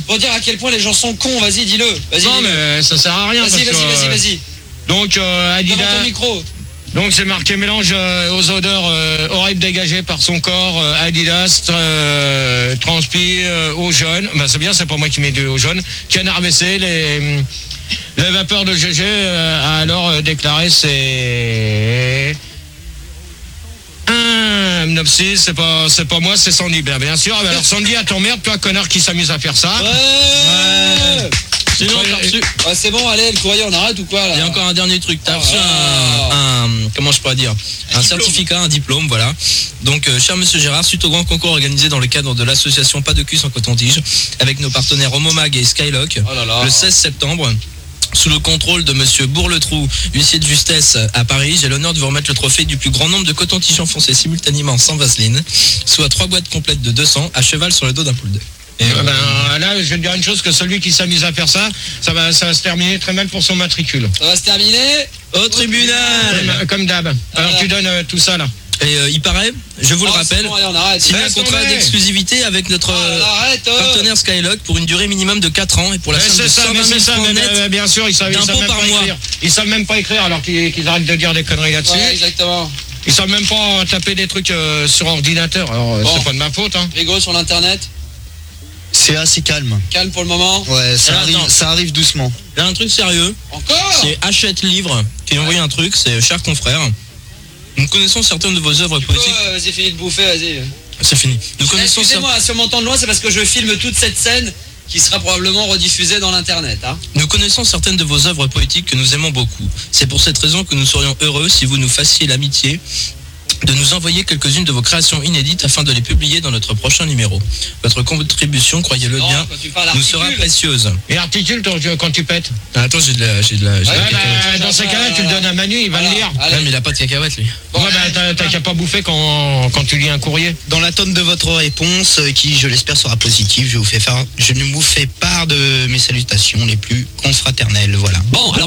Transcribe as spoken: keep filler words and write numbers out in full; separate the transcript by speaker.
Speaker 1: pour dire à quel point les gens sont cons. Vas-y, dis-le. Vas-y,
Speaker 2: non,
Speaker 1: dis-le.
Speaker 2: mais ça sert à rien.
Speaker 1: Vas-y,
Speaker 2: parce
Speaker 1: vas-y,
Speaker 2: que,
Speaker 1: vas-y, vas-y.
Speaker 2: Donc, euh, Adidas.
Speaker 1: Devant ton micro.
Speaker 2: Donc c'est marqué mélange euh, aux odeurs euh, horribles dégagées par son corps, euh, Adidas, euh, transpi, euh, eau jaune, ben, c'est bien, c'est pas moi qui mets de eau jaune, canard W C, les, les vapeurs de G G euh, a alors euh, déclaré c'est un Nopsis, c'est pas, c'est pas moi, c'est Sandy, bien, bien sûr. Ben, alors Sandy, à ton merde, toi connard qui s'amuse à faire ça.
Speaker 1: Ouais,
Speaker 3: ouais. Sinon,
Speaker 1: ouais,
Speaker 3: reçu...
Speaker 1: ouais, c'est bon, allez, le courrier, on arrête ou quoi là?
Speaker 3: Il y a encore un dernier truc. T'as reçu
Speaker 1: oh,
Speaker 3: un, un, comment je pourrais dire, un, un certificat, un diplôme, voilà. Donc, euh, cher Monsieur Gérard, suite au grand concours organisé dans le cadre de l'association Pas de cul sans coton-tige, avec nos partenaires Homomag et Skylock,
Speaker 1: oh là là.
Speaker 3: le seize septembre. Sous le contrôle de Monsieur Bourletrou, huissier de justesse à Paris, j'ai l'honneur de vous remettre le trophée du plus grand nombre de coton-tiges enfoncés simultanément sans vaseline, soit trois boîtes complètes de deux cents à cheval sur le dos d'un poule d'œuf.
Speaker 2: Et euh, ben, là, je vais te dire une chose, que celui qui s'amuse à faire ça, ça va, ça va se terminer très mal pour son matricule.
Speaker 1: Ça va se terminer
Speaker 3: au tribunal,
Speaker 2: comme, comme d'hab. Alors
Speaker 1: voilà.
Speaker 2: tu donnes euh, tout ça là.
Speaker 3: Et euh, il paraît, je vous
Speaker 1: oh,
Speaker 3: le rappelle,
Speaker 1: bon, allez, on arrête.
Speaker 3: signer un contrat d'exclusivité avec notre
Speaker 1: oh, arrête, oh.
Speaker 3: partenaire Skylock pour une durée minimum de quatre ans et pour la
Speaker 2: Mais
Speaker 3: somme de
Speaker 2: ça,
Speaker 3: cent vingt mille
Speaker 2: ça,
Speaker 3: francs
Speaker 2: mais,
Speaker 3: net
Speaker 2: mais, bien sûr, ils savent, ils savent même
Speaker 3: par
Speaker 2: pas
Speaker 3: mois.
Speaker 2: écrire. Ils savent même pas écrire alors qu'ils, qu'ils arrêtent de dire des conneries là-dessus.
Speaker 1: Ouais, exactement.
Speaker 2: Ils savent même pas taper des trucs euh, sur ordinateur. Alors bon. C'est pas de ma faute. Hein.
Speaker 1: Rigaud sur l'internet.
Speaker 4: C'est assez calme.
Speaker 1: Calme pour le moment.
Speaker 4: Ouais, ça,
Speaker 3: Alors,
Speaker 4: arrive,
Speaker 3: attends.
Speaker 4: ça arrive doucement.
Speaker 3: Il y a un truc sérieux.
Speaker 1: Encore
Speaker 3: C'est Hachette Livre qui a envoyé un truc, c'est cher confrère. Nous connaissons certaines de vos œuvres
Speaker 1: tu
Speaker 3: poétiques.
Speaker 1: peux, euh, Vas-y, fini de bouffer, vas-y.
Speaker 3: C'est fini. Nous connaissons
Speaker 1: Excusez-moi, cer- si on m'entend de loin, c'est parce que je filme toute cette scène qui sera probablement rediffusée dans l'internet. Hein.
Speaker 3: Nous connaissons certaines de vos œuvres poétiques que nous aimons beaucoup. C'est pour cette raison que nous serions heureux si vous nous fassiez l'amitié de nous envoyer quelques-unes de vos créations inédites afin de les publier dans notre prochain numéro. Votre contribution, croyez-le
Speaker 1: Non,
Speaker 3: bien,
Speaker 1: quand tu parles
Speaker 3: nous
Speaker 1: articule.
Speaker 3: sera précieuse.
Speaker 2: Et articule toi, tu- quand tu pètes.
Speaker 3: Ah, attends, j'ai de la... J'ai de la j'ai
Speaker 1: Ouais,
Speaker 3: de la
Speaker 2: Ouais,
Speaker 3: cacahuète.
Speaker 2: bah, dans ces cas-là, tu le donnes à Manu, il va
Speaker 1: Voilà.
Speaker 2: le lire.
Speaker 1: Allez.
Speaker 3: Ouais, mais il a pas de cacahuète, lui.
Speaker 1: Bon,
Speaker 2: ouais, bah, t'as, t'as qu'à pas bouffer quand, quand tu lis un courrier.
Speaker 4: Dans l'attente de votre réponse, euh, qui je l'espère sera positive, je vous fais faire, je vous fais part de mes salutations les plus confraternelles. Voilà.
Speaker 1: Bon, alors